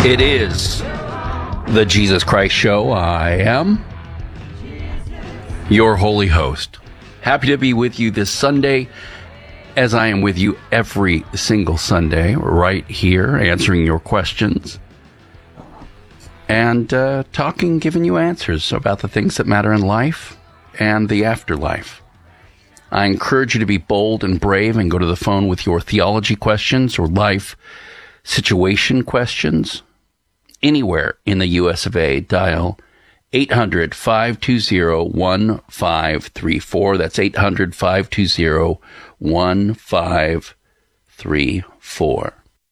It is the Jesus Christ Show. I am your holy host. Happy to be with you this Sunday, as I am with you every single Sunday, right here, answering your questions and talking, giving you answers about the things that matter in life and the afterlife. I encourage you to be bold and brave and go to the phone with your theology questions or life situation questions. Anywhere in the US of A, dial 800-520-1534. That's 800-520-1534.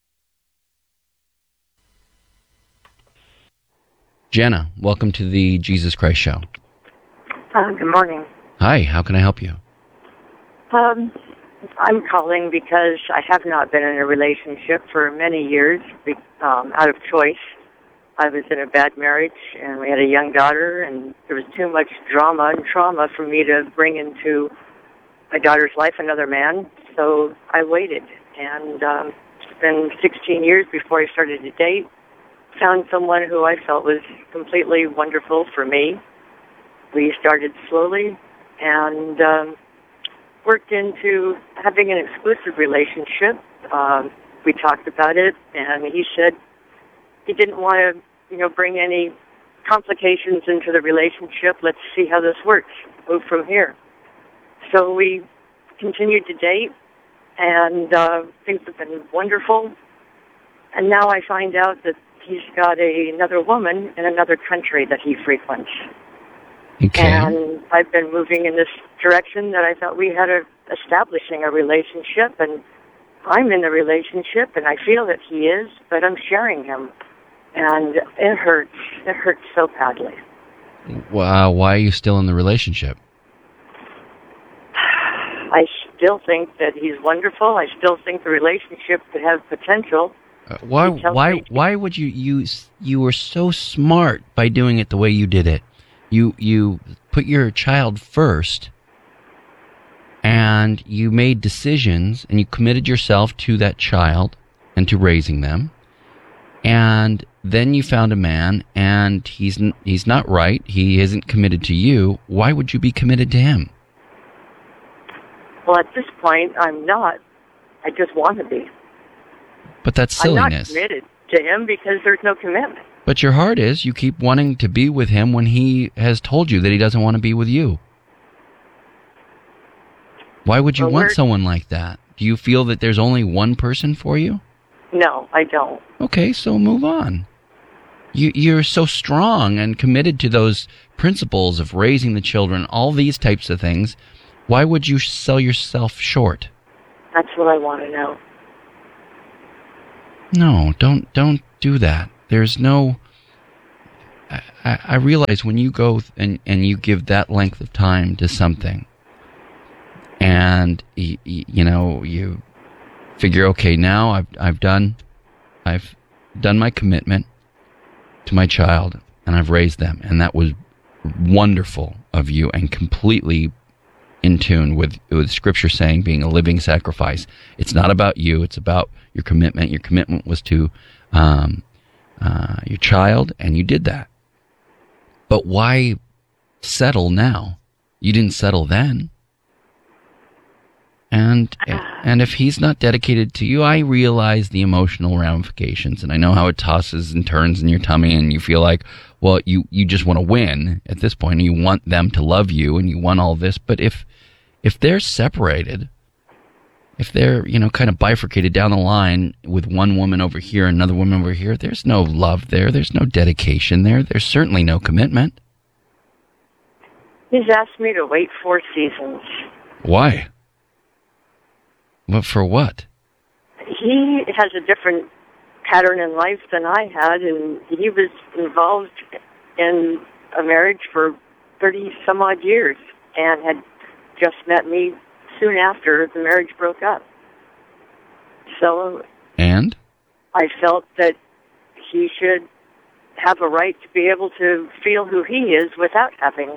Jenna, welcome to the Jesus Christ Show. Good morning. Hi, how can I help you? I'm calling because I have not been in a relationship for many years out of choice. I was in a bad marriage, and we had a young daughter, and there was too much drama and trauma for me to bring into my daughter's life another man, so I waited. And it's been 16 years before I started to date. Found someone who I felt was completely wonderful for me. We started slowly and worked into having an exclusive relationship. We talked about it, and he said he didn't want to, bring any complications into the relationship. Let's see how this works. Move from here. So we continued to date, and things have been wonderful. And now I find out that he's got another woman in another country that he frequents. Okay. And I've been moving in this direction that I thought we had establishing a relationship, and I'm in the relationship, and I feel that he is, but I'm sharing him. And it hurts. It hurts so badly. Wow, why are you still in the relationship? I still think that he's wonderful. I still think the relationship could have potential. Why would you were so smart by doing it the way you did it. You put your child first, and you made decisions, and you committed yourself to that child and to raising them. And then you found a man, and he's not right. He isn't committed to you. Why would you be committed to him? Well, at this point, I'm not. I just want to be. But that's silliness. I'm not committed to him because there's no commitment. But your heart is. You keep wanting to be with him when he has told you that he doesn't want to be with you. Why would you want someone like that? Do you feel that there's only one person for you? No, I don't. Okay, so move on. You're so strong and committed to those principles of raising the children, all these types of things. Why would you sell yourself short? That's what I want to know. No, don't do that. There's no... I realize when you go and you give that length of time to something, and you figure, okay, now I've done my commitment to my child, and I've raised them, and that was wonderful of you and completely in tune with Scripture saying being a living sacrifice. It's not about you, it's about your commitment. Your commitment was to your child, and you did that. But why settle now? You didn't settle then. And if he's not dedicated to you, I realize the emotional ramifications, and I know how it tosses and turns in your tummy, and you feel like, well, you just want to win at this point, and you want them to love you, and you want all this. But if they're separated, if they're kind of bifurcated down the line with one woman over here, another woman over here, there's no love there. There's no dedication there. There's certainly no commitment. He's asked me to wait 4 seasons. Why? But for what? He has a different pattern in life than I had, and he was involved in a marriage for 30-some-odd years and had just met me soon after the marriage broke up. So... And? I felt that he should have a right to be able to feel who he is without having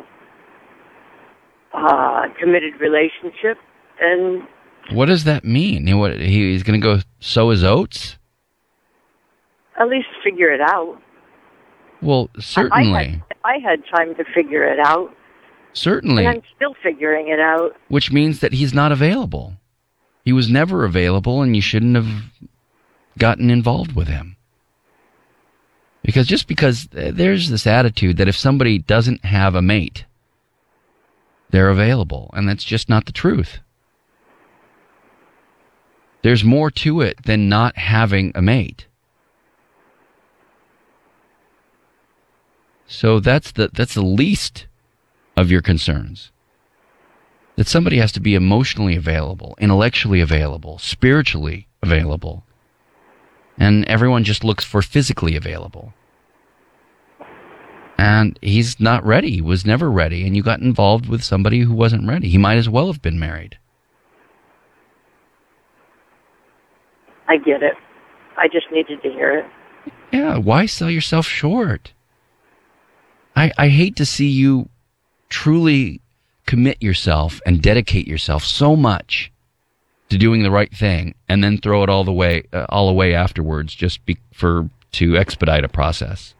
a committed relationship. And what does that mean? He's going to go sow his oats? at least figure it out. Well, certainly. I had time to figure it out. Certainly. And I'm still figuring it out. Which means that he's not available. He was never available, and you shouldn't have gotten involved with him. Because there's this attitude that if somebody doesn't have a mate, they're available, and that's just not the truth. There's more to it than not having a mate. So that's the least of your concerns. That somebody has to be emotionally available, intellectually available, spiritually available. And everyone just looks for physically available. And he's not ready. He was never ready. And you got involved with somebody who wasn't ready. He might as well have been married. I get it. I just needed to hear it. Yeah, why sell yourself short? I hate to see you truly commit yourself and dedicate yourself so much to doing the right thing and then throw it all away afterwards just to expedite a process.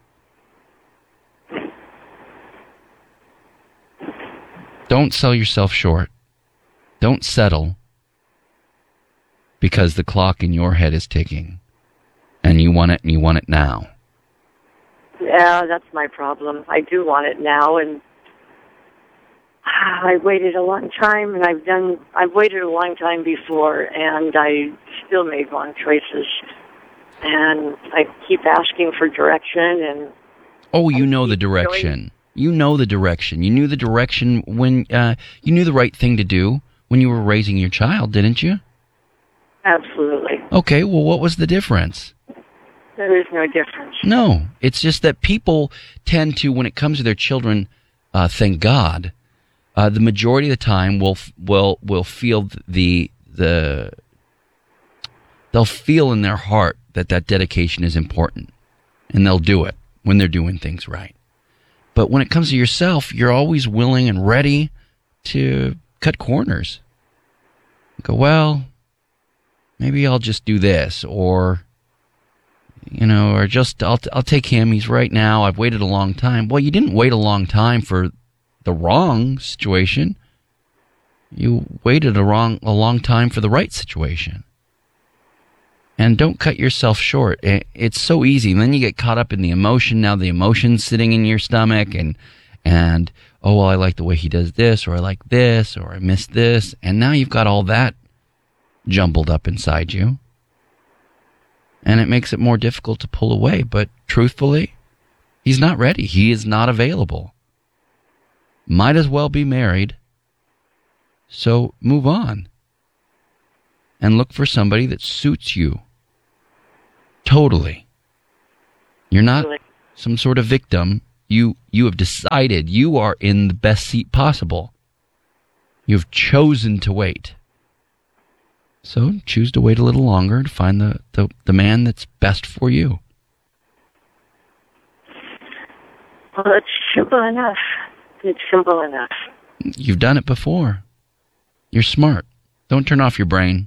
Don't sell yourself short. Don't settle because the clock in your head is ticking and you want it now. Yeah, that's my problem. I do want it now, and I waited a long time, and I've waited a long time before, and I still made wrong choices. And I keep asking for direction, and you know the direction. You know the direction. You knew the direction when you knew the right thing to do when you were raising your child, didn't you? Absolutely. Okay, well, what was the difference? There is no difference. No, it's just that people tend to, when it comes to their children, thank God, the majority of the time will feel they'll feel in their heart that dedication is important, and they'll do it when they're doing things right. But when it comes to yourself, you're always willing and ready to cut corners. Go, well, maybe I'll just do this, or I'll take him. He's right now. I've waited a long time. Well, you didn't wait a long time for the wrong situation. You waited a long time for the right situation. And don't cut yourself short. It's so easy. And then you get caught up in the emotion. Now the emotion's sitting in your stomach and oh, well, I like the way he does this, or I like this, or I miss this. And now you've got all that jumbled up inside you. And it makes it more difficult to pull away. But truthfully, he's not ready. He is not available. Might as well be married. So move on. And look for somebody that suits you. Totally. You're not some sort of victim. You have decided you are in the best seat possible. You've chosen to wait. So choose to wait a little longer to find the man that's best for you. Well, it's simple enough. It's simple enough. You've done it before. You're smart. Don't turn off your brain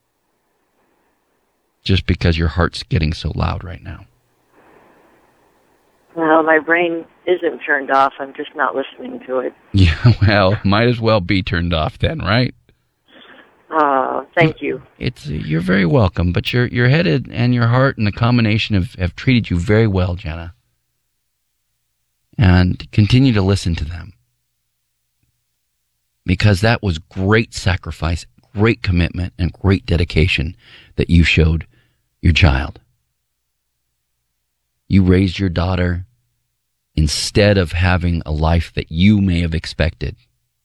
just because your heart's getting so loud right now. Well, my brain isn't turned off. I'm just not listening to it. Yeah, well, might as well be turned off then, right? Thank you. You're very welcome, but your head and your heart and the combination have treated you very well, Jenna. And continue to listen to them. Because that was great sacrifice, great commitment, and great dedication that you showed your child. You raised your daughter instead of having a life that you may have expected.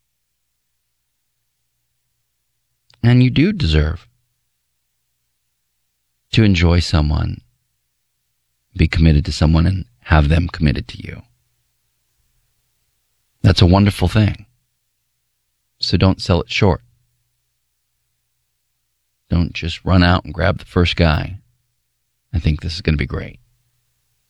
And you do deserve to enjoy someone, be committed to someone, and have them committed to you. That's a wonderful thing. So don't sell it short. Don't just run out and grab the first guy. I think this is going to be great.